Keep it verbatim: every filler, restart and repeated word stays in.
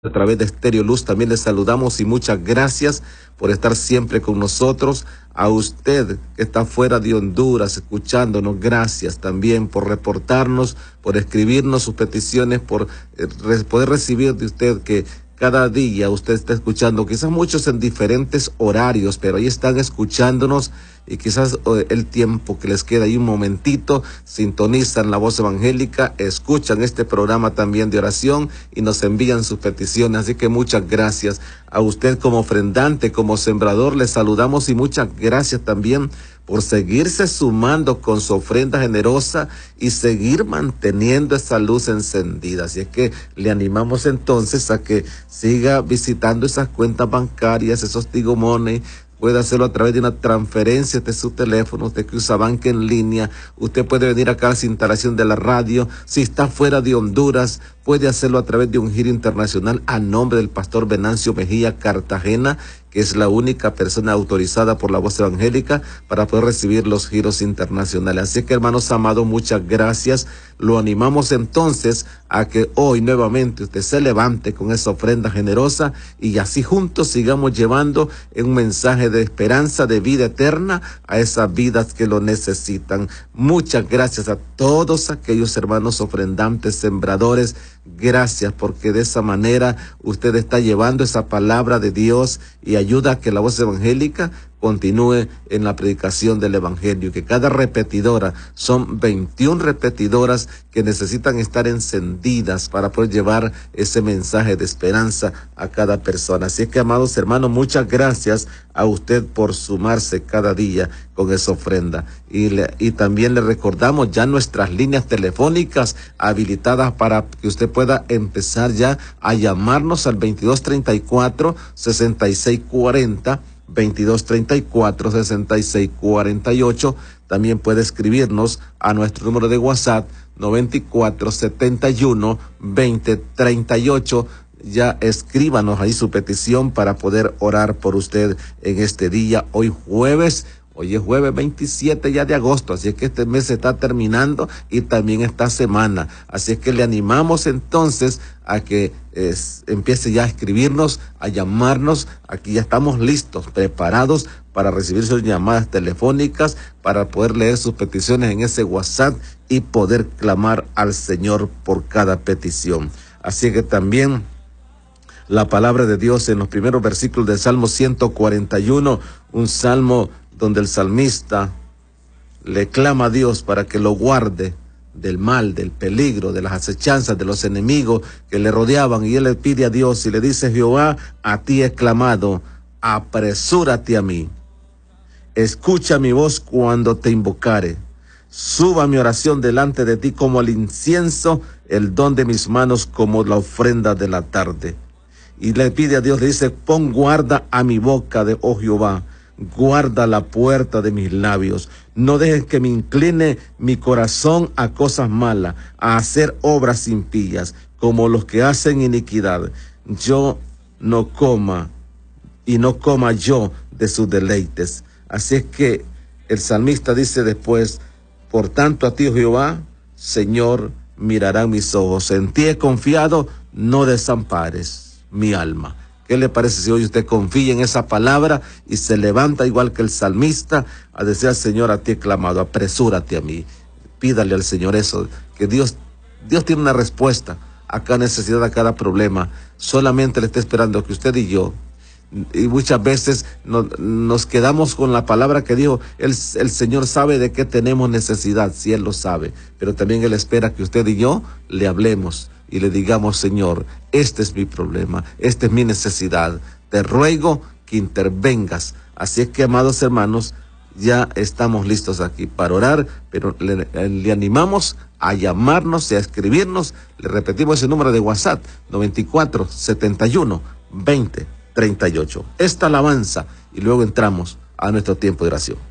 A través de Estéreo Luz también les saludamos y muchas gracias por estar siempre con nosotros. A usted que está fuera de Honduras escuchándonos, gracias también por reportarnos, por escribirnos sus peticiones, por eh, re- poder recibir de usted que cada día usted está escuchando, quizás muchos en diferentes horarios, pero ahí están escuchándonos y quizás eh, el tiempo que les queda ahí un momentito, sintonizan la voz evangélica, escuchan este programa también de oración y nos envían sus peticiones. Así que muchas gracias a usted como ofrendante, como sembrador, les saludamos y muchas gracias también por seguirse sumando con su ofrenda generosa y seguir manteniendo esa luz encendida. Así es que le animamos entonces a que siga visitando esas cuentas bancarias, esos Tigo Money. Puede hacerlo a través de una transferencia de su teléfono, usted que usa banca en línea, usted puede venir acá a la instalación de la radio, si está fuera de Honduras, puede hacerlo a través de un giro internacional a nombre del pastor Venancio Mejía Cartagena, que es la única persona autorizada por la voz evangélica para poder recibir los giros internacionales. Así que, hermanos amados, muchas gracias. Lo animamos entonces a que hoy nuevamente usted se levante con esa ofrenda generosa y así juntos sigamos llevando un mensaje de esperanza, de vida eterna a esas vidas que lo necesitan. Muchas gracias a todos aquellos hermanos ofrendantes, sembradores. Gracias, porque de esa manera usted está llevando esa palabra de Dios y ayuda a que la voz evangélica continúe en la predicación del evangelio, que cada repetidora, son veintiuna repetidoras que necesitan estar encendidas para poder llevar ese mensaje de esperanza a cada persona. Así que, amados hermanos, muchas gracias a usted por sumarse cada día con esa ofrenda. Y, le, y también le recordamos ya nuestras líneas telefónicas habilitadas para que usted pueda empezar ya a llamarnos al veintidós treinta y cuatro, sesenta y seis cuarenta, veintidós treinta y cuatro, sesenta y seis cuarenta y ocho. También puede escribirnos a nuestro número de WhatsApp noventa y cuatro, setenta y uno, veinte, treinta y ocho. Ya escríbanos ahí su petición para poder orar por usted en este día, hoy jueves. Hoy es jueves veintisiete ya de agosto, así es que este mes se está terminando y también esta semana. Así es que le animamos entonces a que eh, empiece ya a escribirnos, a llamarnos. Aquí ya estamos listos, preparados para recibir sus llamadas telefónicas, para poder leer sus peticiones en ese WhatsApp y poder clamar al Señor por cada petición. Así que también la palabra de Dios en los primeros versículos del Salmo ciento cuarenta y uno, un salmo donde el salmista le clama a Dios para que lo guarde del mal, del peligro, de las acechanzas, de los enemigos que le rodeaban, y él le pide a Dios y le dice: Jehová, a ti he clamado, apresúrate a mí, escucha mi voz cuando te invocare, suba mi oración delante de ti como el incienso, el don de mis manos como la ofrenda de la tarde. Y le pide a Dios, le dice: pon guarda a mi boca, de oh Jehová, guarda la puerta de mis labios. No dejes que me incline mi corazón a cosas malas, a hacer obras impías, como los que hacen iniquidad. Yo no coma y no coma yo de sus deleites. Así es que el salmista dice después: por tanto a ti, oh Jehová, Señor, mirarán mis ojos. En ti he confiado, no desampares mi alma. ¿Qué le parece si hoy usted confía en esa palabra y se levanta igual que el salmista a decir al Señor: a ti he clamado, apresúrate a mí? Pídale al Señor eso, que Dios, Dios tiene una respuesta a cada necesidad, a cada problema. Solamente le está esperando que usted y yo, y muchas veces no, nos quedamos con la palabra que dijo, el, el Señor sabe de qué tenemos necesidad, si Él lo sabe, pero también Él espera que usted y yo le hablemos y le digamos: Señor, este es mi problema, esta es mi necesidad, te ruego que intervengas. Así es que, amados hermanos, ya estamos listos aquí para orar, pero le, le animamos a llamarnos y a escribirnos. Le repetimos ese número de WhatsApp, noventa y cuatro, setenta y uno, veinte, treinta y ocho. Esta alabanza y luego entramos a nuestro tiempo de oración.